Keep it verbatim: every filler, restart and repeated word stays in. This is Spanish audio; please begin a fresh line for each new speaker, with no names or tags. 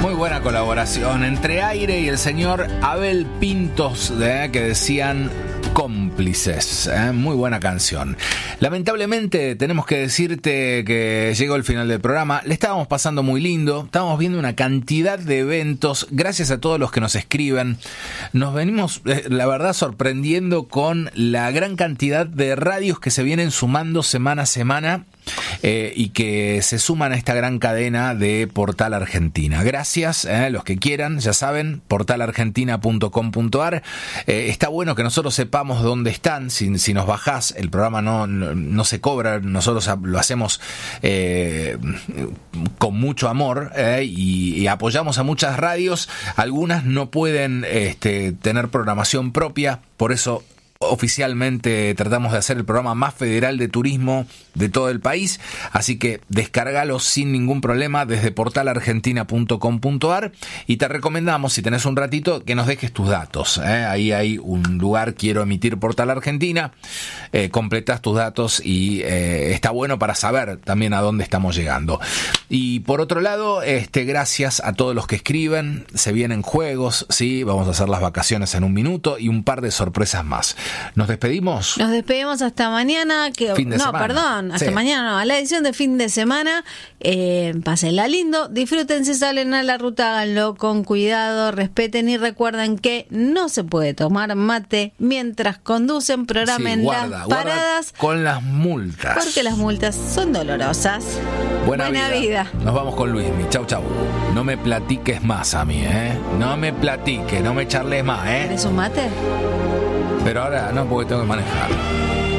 Muy buena colaboración entre Aire y el señor Abel Pintos, ¿eh? Que decían Cómplices, ¿eh? Muy buena canción. Lamentablemente tenemos que decirte que llegó el final del programa. Le estábamos pasando muy lindo, estábamos viendo una cantidad de eventos. Gracias a todos los que nos escriben. Nos venimos, eh, la verdad, sorprendiendo con la gran cantidad de radios que se vienen sumando semana a semana. Eh, y que se suman a esta gran cadena de Portal Argentina. Gracias, eh, los que quieran, ya saben, portal argentina punto com punto a r. Eh, está bueno que nosotros sepamos dónde están. Si, si nos bajás, el programa no, no, no se cobra, nosotros lo hacemos eh, con mucho amor eh, y, y apoyamos a muchas radios. Algunas no pueden este, tener programación propia, por eso oficialmente tratamos de hacer el programa más federal de turismo de todo el país, así que descárgalo sin ningún problema desde portal argentina punto com punto a r y te recomendamos, si tenés un ratito, que nos dejes tus datos, ¿eh? Ahí hay un lugar, quiero emitir Portal Argentina, eh, completás tus datos y eh, está bueno para saber también a dónde estamos llegando. Y por otro lado, este, gracias a todos los que escriben, se vienen juegos, sí, vamos a hacer las vacaciones en un minuto y un par de sorpresas más. ¿Nos despedimos?
Nos despedimos hasta mañana. Que,
fin de
no,
semana.
perdón, hasta
sí.
mañana, no, a la edición de fin de semana. Eh, pásenla lindo, disfruten, si salen a la ruta, háganlo con cuidado, respeten y recuerden que no se puede tomar mate mientras conducen, programen sí, guarda, las paradas.
Guarda con las multas.
Porque las multas son dolorosas.
Buena,
Buena vida. vida.
Nos vamos con Luismi. Chau, chau. No me platiques más a mí, ¿eh? No me platiques, no me charles más, ¿eh?
¿Eres un mate?
Pero ahora no, porque tengo que manejar.